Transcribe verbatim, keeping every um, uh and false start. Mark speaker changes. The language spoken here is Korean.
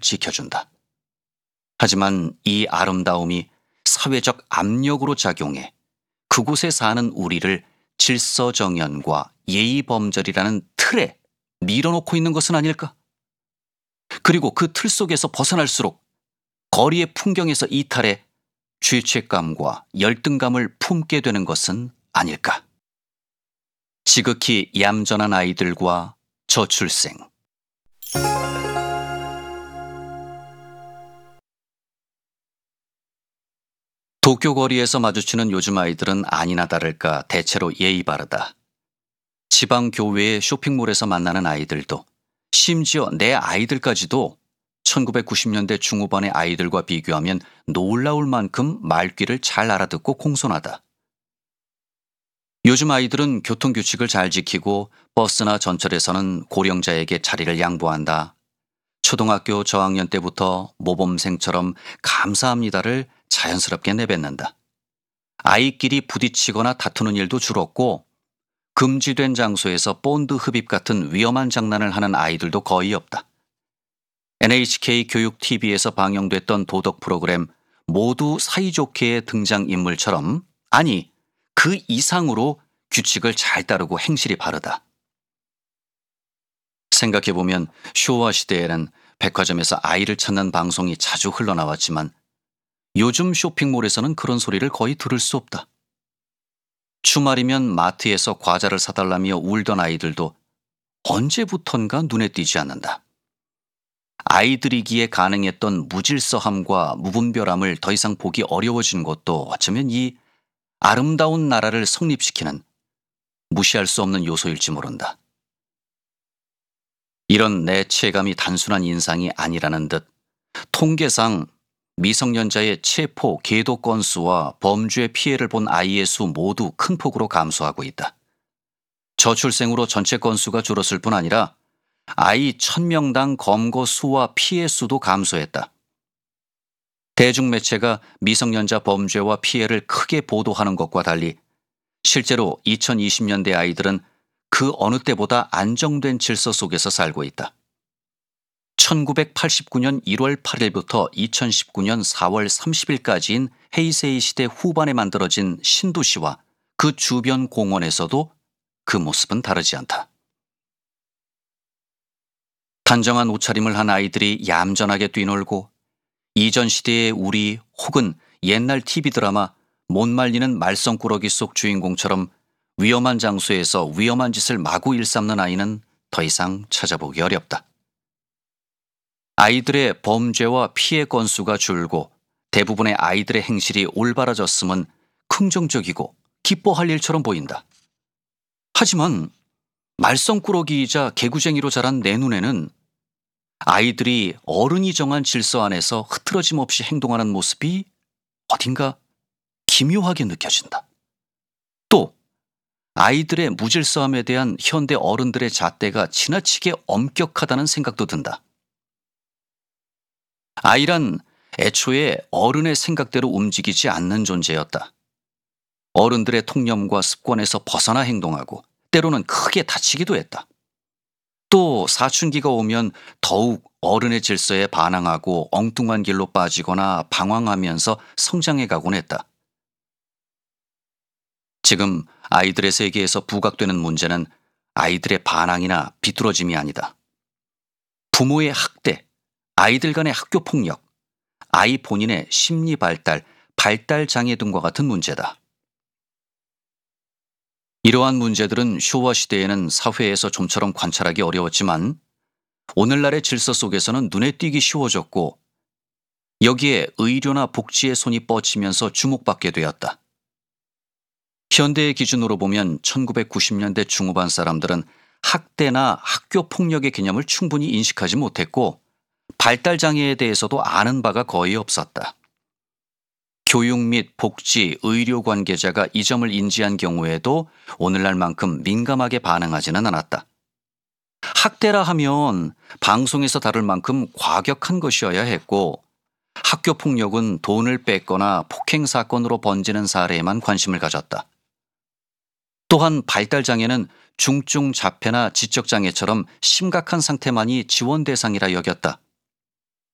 Speaker 1: 지켜준다. 하지만 이 아름다움이 사회적 압력으로 작용해 그곳에 사는 우리를 질서정연과 예의범절이라는 틀에 밀어놓고 있는 것은 아닐까? 그리고 그 틀 속에서 벗어날수록 거리의 풍경에서 이탈해 죄책감과 열등감을 품게 되는 것은 아닐까? 지극히 얌전한 아이들과 저출생. 도쿄 거리에서 마주치는 요즘 아이들은 아니나 다를까 대체로 예의 바르다. 지방 교외의 쇼핑몰에서 만나는 아이들도, 심지어 내 아이들까지도 천구백구십 년대 중후반의 아이들과 비교하면 놀라울 만큼 말귀를 잘 알아듣고 공손하다. 요즘 아이들은 교통규칙을 잘 지키고 버스나 전철에서는 고령자에게 자리를 양보한다. 초등학교 저학년 때부터 모범생처럼 감사합니다를 자연스럽게 내뱉는다. 아이끼리 부딪히거나 다투는 일도 줄었고 금지된 장소에서 본드 흡입 같은 위험한 장난을 하는 아이들도 거의 없다. 엔에이치케이 교육 티비에서 방영됐던 도덕 프로그램 모두 사이좋게의 등장인물처럼, 아니 그 이상으로 규칙을 잘 따르고 행실이 바르다. 생각해보면 쇼와 시대에는 백화점에서 아이를 찾는 방송이 자주 흘러나왔지만 요즘 쇼핑몰에서는 그런 소리를 거의 들을 수 없다. 주말이면 마트에서 과자를 사달라며 울던 아이들도 언제부턴가 눈에 띄지 않는다. 아이들이기에 가능했던 무질서함과 무분별함을 더 이상 보기 어려워진 것도 어쩌면 이 아름다운 나라를 성립시키는 무시할 수 없는 요소일지 모른다. 이런 내 체감이 단순한 인상이 아니라는 듯 통계상 미성년자의 체포, 계도 건수와 범죄 피해를 본 아이의 수 모두 큰 폭으로 감소하고 있다. 저출생으로 전체 건수가 줄었을 뿐 아니라 아이 천 명당 검거 수와 피해 수도 감소했다. 대중매체가 미성년자 범죄와 피해를 크게 보도하는 것과 달리 실제로 이천이십 년대 아이들은 그 어느 때보다 안정된 질서 속에서 살고 있다. 천구백팔십구 년 일월 팔일부터 이천십구 년 사월 삼십일까지인 헤이세이 시대 후반에 만들어진 신도시와 그 주변 공원에서도 그 모습은 다르지 않다. 단정한 옷차림을 한 아이들이 얌전하게 뛰놀고 이전 시대의 우리 혹은 옛날 티비 드라마 못 말리는 말썽꾸러기 속 주인공처럼 위험한 장소에서 위험한 짓을 마구 일삼는 아이는 더 이상 찾아보기 어렵다. 아이들의 범죄와 피해 건수가 줄고 대부분의 아이들의 행실이 올바라졌음은 긍정적이고 기뻐할 일처럼 보인다. 하지만 말썽꾸러기이자 개구쟁이로 자란 내 눈에는 아이들이 어른이 정한 질서 안에서 흐트러짐 없이 행동하는 모습이 어딘가 기묘하게 느껴진다. 또 아이들의 무질서함에 대한 현대 어른들의 잣대가 지나치게 엄격하다는 생각도 든다. 아이란 애초에 어른의 생각대로 움직이지 않는 존재였다. 어른들의 통념과 습관에서 벗어나 행동하고 때로는 크게 다치기도 했다. 또 사춘기가 오면 더욱 어른의 질서에 반항하고 엉뚱한 길로 빠지거나 방황하면서 성장해가곤 했다. 지금 아이들의 세계에서 부각되는 문제는 아이들의 반항이나 비뚤어짐이 아니다. 부모의 학대, 아이들 간의 학교 폭력, 아이 본인의 심리 발달, 발달 장애 등과 같은 문제다. 이러한 문제들은 쇼와 시대에는 사회에서 좀처럼 관찰하기 어려웠지만 오늘날의 질서 속에서는 눈에 띄기 쉬워졌고 여기에 의료나 복지의 손이 뻗치면서 주목받게 되었다. 현대의 기준으로 보면 천구백구십 년대 중후반 사람들은 학대나 학교 폭력의 개념을 충분히 인식하지 못했고 발달장애에 대해서도 아는 바가 거의 없었다. 교육 및 복지, 의료 관계자가 이 점을 인지한 경우에도 오늘날만큼 민감하게 반응하지는 않았다. 학대라 하면 방송에서 다룰 만큼 과격한 것이어야 했고 학교 폭력은 돈을 뺏거나 폭행 사건으로 번지는 사례에만 관심을 가졌다. 또한 발달장애는 중증 자폐나 지적장애처럼 심각한 상태만이 지원 대상이라 여겼다.